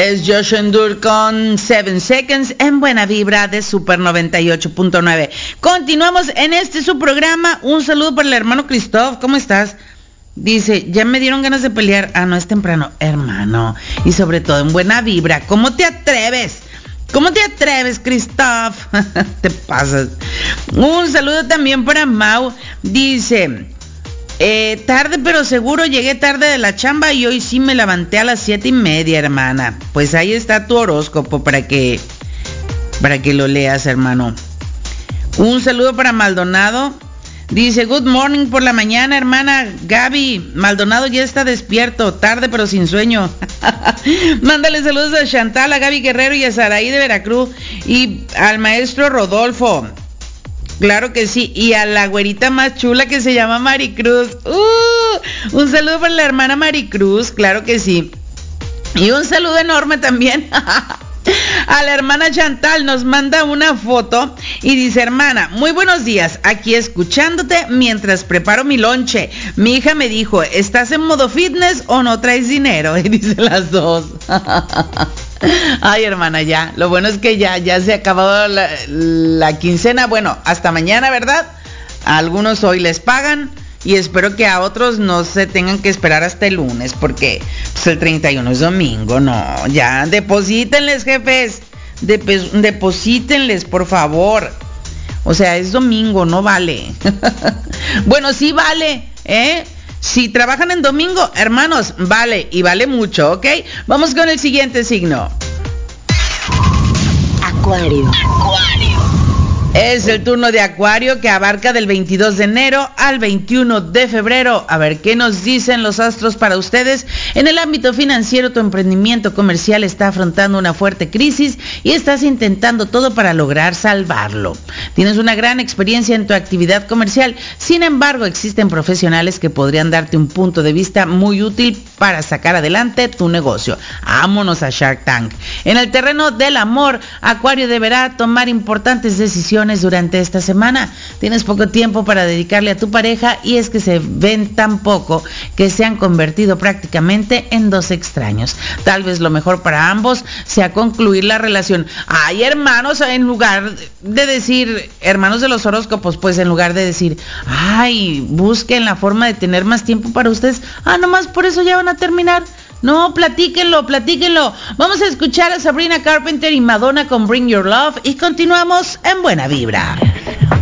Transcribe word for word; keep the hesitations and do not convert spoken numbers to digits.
Es Josh Endur con Seven Seconds en Buena Vibra de Super noventa y ocho punto nueve. Continuamos en este su programa. Un saludo para el hermano Christoph. ¿Cómo estás? Dice, ya me dieron ganas de pelear. Ah, no, es temprano. Hermano, y sobre todo en Buena Vibra. ¿Cómo te atreves? ¿Cómo te atreves, Christoph? Te pasas. Un saludo también para Mau. Dice... Eh, tarde pero seguro, llegué tarde de la chamba y hoy sí me levanté a las siete y media, hermana. Pues ahí está tu horóscopo para que, para que lo leas, hermano. Un saludo para Maldonado. Dice, good morning por la mañana, hermana Gaby. Maldonado ya está despierto, tarde pero sin sueño. Mándale saludos a Chantal, a Gaby Guerrero y a Saraí de Veracruz. Y al maestro Rodolfo. Claro que sí, y a la güerita más chula que se llama Maricruz. Uh, un saludo para la hermana Maricruz, claro que sí. Y un saludo enorme también a la hermana Chantal, nos manda una foto y dice, hermana, muy buenos días, aquí escuchándote mientras preparo mi lonche. Mi hija me dijo, ¿estás en modo fitness o no traes dinero? Y dice las dos. Ay, hermana, ya, lo bueno es que ya, ya se ha acabado la, la quincena, bueno, hasta mañana, ¿verdad? A algunos hoy les pagan y espero que a otros no se tengan que esperar hasta el lunes, porque pues, el treinta y uno es domingo, no, ya, deposítenles, jefes, Dep- deposítenles, por favor, o sea, es domingo, no vale. Bueno, sí vale, ¿eh? Si trabajan en domingo, hermanos, vale, y vale mucho, ¿ok? Vamos con el siguiente signo. Acuario. Acuario. Es el turno de Acuario, que abarca del veintidós de enero al veintiuno de febrero. A ver, ¿qué nos dicen los astros para ustedes? En el ámbito financiero, tu emprendimiento comercial está afrontando una fuerte crisis y estás intentando todo para lograr salvarlo. Tienes una gran experiencia en tu actividad comercial, sin embargo, existen profesionales que podrían darte un punto de vista muy útil para sacar adelante tu negocio. Vámonos a Shark Tank. En el terreno del amor, Acuario deberá tomar importantes decisiones durante esta semana. Tienes poco tiempo para dedicarle a tu pareja y es que se ven tan poco que se han convertido prácticamente en dos extraños. Tal vez lo mejor para ambos sea concluir la relación. Ay, hermanos, en lugar de decir, hermanos de los horóscopos, pues en lugar de decir, ay, busquen la forma de tener más tiempo para ustedes, ah, nomás por eso ya van a terminar. No, platíquenlo, platíquenlo. Vamos a escuchar a Sabrina Carpenter y Madonna con Bring Your Love y continuamos en Buena Vibra.